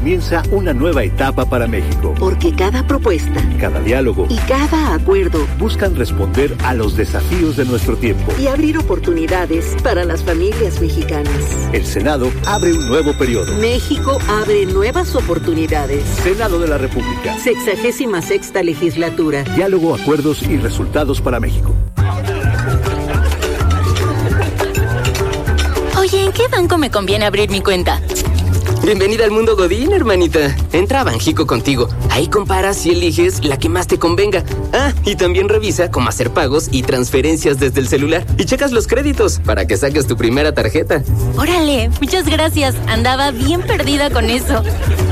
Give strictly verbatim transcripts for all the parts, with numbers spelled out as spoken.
Comienza una nueva etapa para México. Porque cada propuesta, cada diálogo y cada acuerdo buscan responder a los desafíos de nuestro tiempo y abrir oportunidades para las familias mexicanas. El Senado abre un nuevo periodo. México abre nuevas oportunidades. Senado de la República. Sexagésima sexta legislatura. Diálogo, acuerdos y resultados para México. Oye, ¿en qué banco me conviene abrir mi cuenta? Bienvenida al mundo Godín, hermanita. Entra a Banjico Contigo. Ahí comparas y eliges la que más te convenga. Ah, y también revisa cómo hacer pagos y transferencias desde el celular. Y checas los créditos para que saques tu primera tarjeta. Órale, muchas gracias. Andaba bien perdida con eso.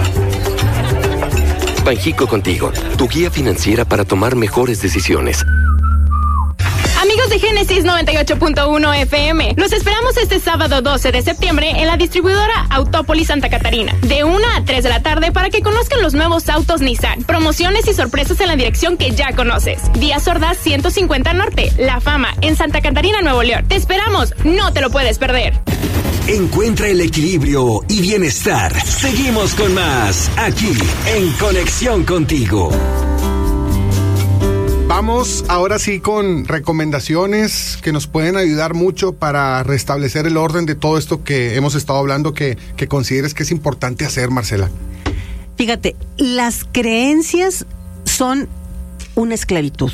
Banjico Contigo, tu guía financiera para tomar mejores decisiones. Amigos de Génesis noventa y ocho punto uno F M, los esperamos este sábado doce de septiembre en la distribuidora Autópolis Santa Catarina, de una a tres de la tarde para que conozcan los nuevos autos Nissan, promociones y sorpresas en la dirección que ya conoces. Díaz Ordaz ciento cincuenta Norte, La Fama, en Santa Catarina, Nuevo León. Te esperamos, no te lo puedes perder. Encuentra el equilibrio y bienestar. Seguimos con más, aquí, en Conexión Contigo. Vamos ahora sí con recomendaciones que nos pueden ayudar mucho para restablecer el orden de todo esto que hemos estado hablando, que, que consideres que es importante hacer, Marcela. Fíjate, las creencias son una esclavitud.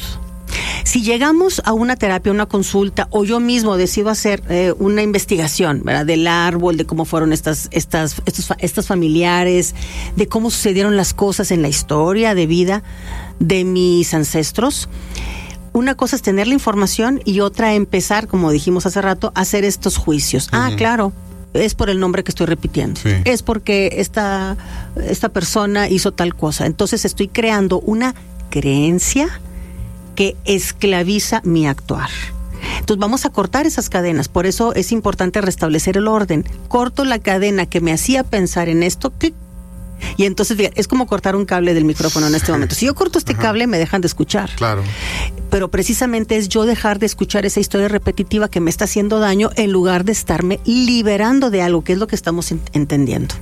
Si llegamos a una terapia, una consulta, o yo mismo decido hacer eh, una investigación, ¿verdad?, del árbol, de cómo fueron estas, estas, estos, estas familiares, de cómo sucedieron las cosas en la historia de vida de mis ancestros. Una cosa es tener la información y otra empezar, como dijimos hace rato, a hacer estos juicios. Uh-huh. Ah, claro, es por el nombre que estoy repitiendo. Sí. Es porque esta, esta persona hizo tal cosa. Entonces estoy creando una creencia que esclaviza mi actuar. Entonces vamos a cortar esas cadenas. Por eso es importante restablecer el orden. Corto la cadena que me hacía pensar en esto, clic. Y entonces, fíjate, es como cortar un cable del micrófono en este momento. Si yo corto este Ajá. cable, me dejan de escuchar. Claro. Pero precisamente es yo dejar de escuchar esa historia repetitiva que me está haciendo daño en lugar de estarme liberando de algo, que es lo que estamos in- entendiendo.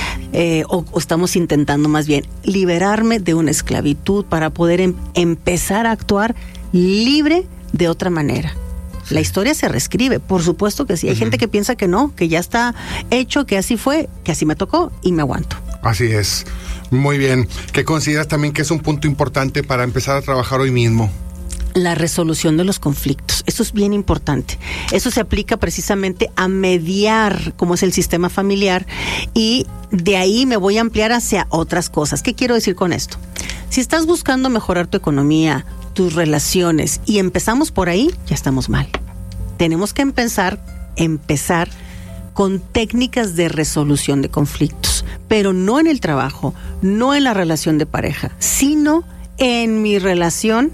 Eh, o, o estamos intentando más bien liberarme de una esclavitud para poder em- empezar a actuar libre de otra manera. La historia se reescribe, por supuesto que sí. Hay uh-huh. gente que piensa que no, que ya está hecho, que así fue, que así me tocó y me aguanto. Así es. Muy bien. ¿Qué consideras también que es un punto importante para empezar a trabajar hoy mismo? La resolución de los conflictos. Eso es bien importante. Eso se aplica precisamente a mediar cómo es el sistema familiar, y de ahí me voy a ampliar hacia otras cosas. ¿Qué quiero decir con esto? Si estás buscando mejorar tu economía, tus relaciones, y empezamos por ahí, ya estamos mal. Tenemos que empezar, empezar con técnicas de resolución de conflictos, pero no en el trabajo, no en la relación de pareja, sino en mi relación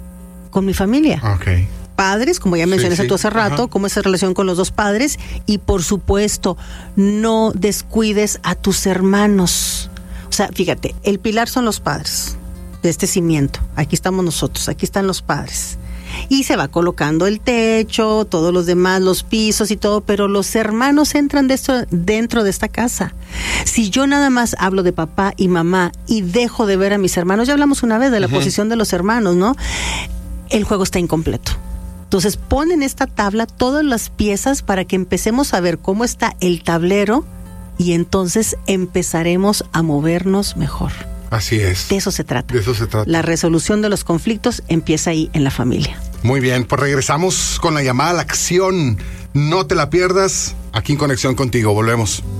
con mi familia. Okay. Padres, como ya mencionaste sí, sí. tú hace rato, Ajá. cómo es esa relación con los dos padres, y por supuesto, no descuides a tus hermanos. O sea, fíjate, el pilar son los padres de este cimiento. Aquí estamos nosotros, aquí están los padres. Y se va colocando el techo, todos los demás, los pisos y todo, pero los hermanos entran de esto, dentro de esta casa. Si yo nada más hablo de papá y mamá y dejo de ver a mis hermanos, ya hablamos una vez de la uh-huh. posición de los hermanos, ¿no? El juego está incompleto. Entonces pon en esta tabla todas las piezas para que empecemos a ver cómo está el tablero, y entonces empezaremos a movernos mejor. Así es. De eso se trata. De eso se trata. La resolución de los conflictos empieza ahí, en la familia. Muy bien, pues regresamos con la llamada a la acción. No te la pierdas, aquí en Conexión Contigo. Volvemos.